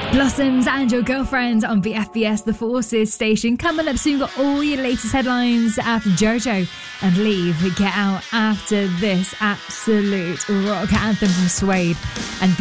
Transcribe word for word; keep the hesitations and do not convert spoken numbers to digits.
Blossoms and Your Girlfriend on B F B S, the Forces station. Coming up soon, got all your latest headlines after Jojo and Leave. Get Out after this absolute rock anthem from Suede and